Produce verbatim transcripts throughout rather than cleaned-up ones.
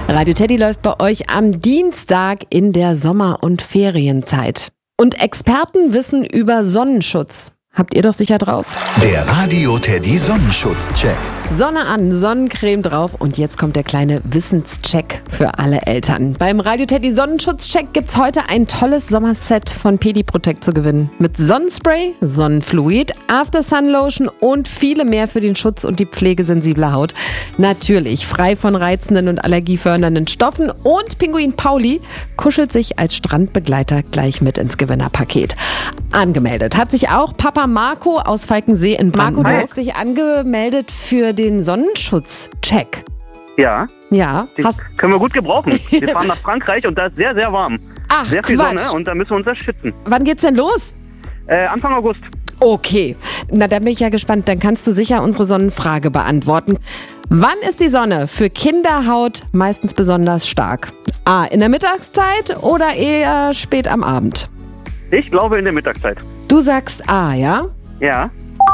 Radio Teddy läuft bei euch am Dienstag in der Sommer- und Ferienzeit. Und Experten wissen über Sonnenschutz. Habt ihr doch sicher drauf? Der Radio Teddy Sonnenschutz-Check. Sonne an, Sonnencreme drauf und jetzt kommt der kleine Wissenscheck für alle Eltern. Beim Radio Teddy Sonnenschutz-Check gibt's heute ein tolles Sommerset von Pedi Protect zu gewinnen. Mit Sonnenspray, Sonnenfluid, After Sun Lotion und viele mehr für den Schutz und die Pflege sensibler Haut. Natürlich frei von reizenden und allergiefördernden Stoffen und Pinguin Pauli kuschelt sich als Strandbegleiter gleich mit ins Gewinnerpaket. Angemeldet hat sich auch Papa Marco aus Falkensee in Brandenburg. Marco, du hast dich angemeldet für den Sonnenschutz-Check. Ja. Ja. Den Hast können wir gut gebrauchen. Wir fahren nach Frankreich und da ist sehr, sehr warm. Ach, sehr viel Quatsch. Sonne und da müssen wir uns da schützen. Wann geht's denn los? Äh, Anfang August. Okay, na dann bin ich ja gespannt. Dann kannst du sicher unsere Sonnenfrage beantworten. Wann ist die Sonne für Kinderhaut meistens besonders stark? A, in der Mittagszeit oder eher spät am Abend? Ich glaube in der Mittagszeit. Du sagst A, ja? Ja.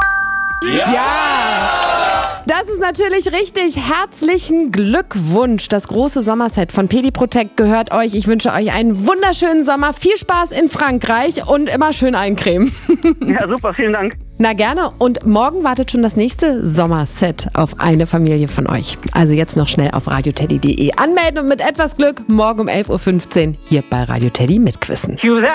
Ja! Das ist natürlich richtig. Herzlichen Glückwunsch. Das große Sommerset von Pedi Protect gehört euch. Ich wünsche euch einen wunderschönen Sommer. Viel Spaß in Frankreich und immer schön eincremen. Ja, super. Vielen Dank. Na gerne. Und morgen wartet schon das nächste Sommerset auf eine Familie von euch. Also jetzt noch schnell auf radioteddy punkt de anmelden und mit etwas Glück morgen um elf Uhr fünfzehn hier bei Radio Teddy mitquissen.